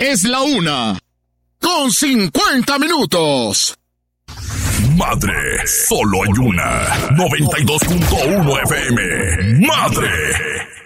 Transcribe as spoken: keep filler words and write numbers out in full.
Es la una, con cincuenta minutos. Madre, solo hay una. noventa y dos punto uno F M. Madre.